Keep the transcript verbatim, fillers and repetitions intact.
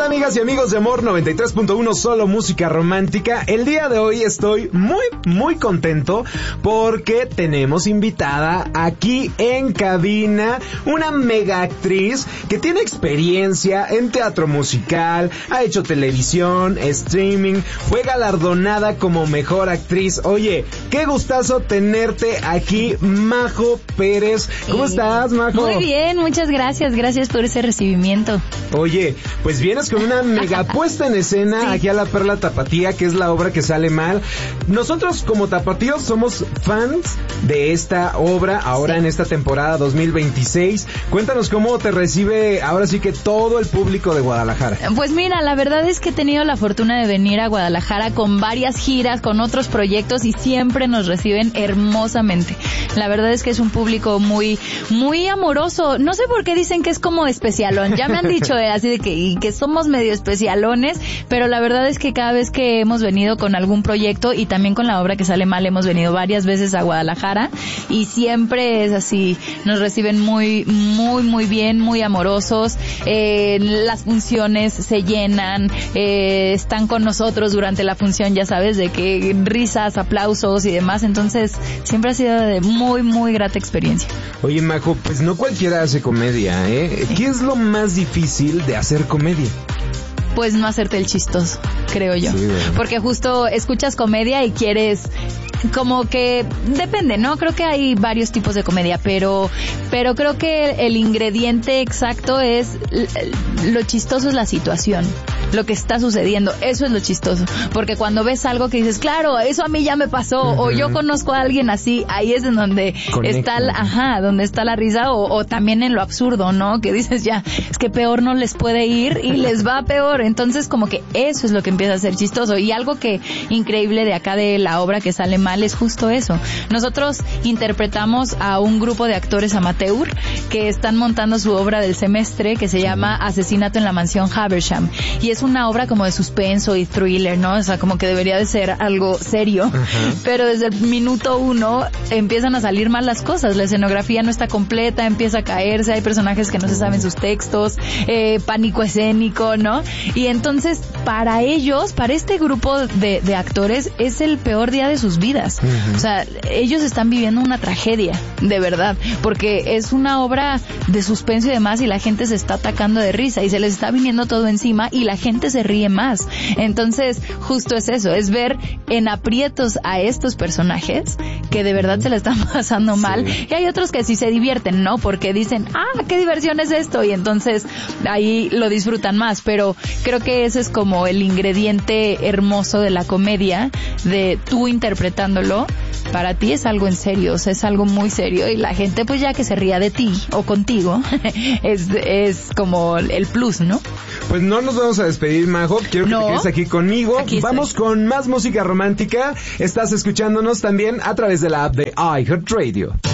amigas y amigos de Amor noventa y tres punto uno, solo música romántica. El día de hoy estoy muy, muy contento porque tenemos invitada aquí en cabina una mega actriz que tiene experiencia en teatro musical, ha hecho televisión, streaming, fue galardonada como mejor actriz. Oye, qué gustazo tenerte aquí, Majo Pérez. ¿Cómo sí. estás, Majo? Muy bien, muchas gracias, gracias por ese recibimiento. Oye, pues vienes con una mega puesta en escena sí. aquí a La Perla Tapatía, que es la obra que sale mal. Nosotros como tapatíos somos fans de esta obra ahora sí. en esta temporada dos mil veintiséis. Cuéntanos cómo te recibe ahora sí que todo el público de Guadalajara. Pues mira, la verdad es que he tenido la fortuna de venir a Guadalajara con varias giras, con otros proyectos y siempre nos reciben hermosamente. La verdad es que es un público muy, muy amoroso. No sé por qué dicen que es como especialón. Ya me han dicho eh, así de que, y que somos medio especialones, pero la verdad es que cada vez que hemos venido con algún proyecto y también con la obra que sale mal, hemos venido varias veces a Guadalajara y siempre es así. Nos reciben muy, muy, muy bien, muy amorosos. Eh, las funciones se llenan, eh, están con nosotros durante la función, ya sabes, de que risas, aplausos y demás. Entonces, siempre ha sido de muy, muy grata experiencia. Oye, Majo, pues no cualquiera hace comedia, ¿eh? Sí. ¿Qué es lo más difícil de hacer comedia? Pues no hacerte el chistoso, creo yo. Sí, bueno. Porque justo escuchas comedia y quieres, como que, depende, ¿no? Creo que hay varios tipos de comedia, pero, pero creo que el ingrediente exacto es, lo chistoso es la situación, lo que está sucediendo, eso es lo chistoso. Porque cuando ves algo que dices, claro, eso a mí ya me pasó, uh-huh. o yo conozco a alguien así, ahí es en donde Conecta. está, la, ajá, donde está la risa, o, o también en lo absurdo, ¿no? Que dices ya, es que peor no les puede ir y les va peor. Entonces como que eso es lo que empieza a ser chistoso. Y algo que increíble de acá de la obra que sale mal es justo eso. Nosotros interpretamos a un grupo de actores amateur que están montando su obra del semestre que se llama Asesinato en la Mansión Haversham. Y es una obra como de suspenso y thriller, ¿no? O sea, como que debería de ser algo serio. Uh-huh. Pero desde el minuto uno empiezan a salir mal las cosas. La escenografía no está completa, empieza a caerse, hay personajes que no se saben sus textos, eh, pánico escénico, ¿no? Y entonces, para ellos, para este grupo de, de actores, es el peor día de sus vidas. Uh-huh. O sea, ellos están viviendo una tragedia, de verdad, porque es una obra de suspenso y demás, y la gente se está atacando de risa, y se les está viniendo todo encima, y la gente se ríe más. Entonces, justo es eso, es ver en aprietos a estos personajes, que de verdad se la están pasando mal, sí. y hay otros que sí se divierten, ¿no? Porque dicen, ah, qué diversión es esto, y entonces ahí lo disfrutan más, pero creo que ese es como el ingrediente hermoso de la comedia, de tú interpretándolo, para ti es algo en serio, o sea, es algo muy serio, y la gente pues ya que se ría de ti o contigo, es, es como el plus, ¿no? Pues no nos vamos a despedir, Majo, quiero que no. te quedes aquí conmigo. Aquí vamos estoy. Con más música romántica. Estás escuchándonos también a través de la app de iHeartRadio.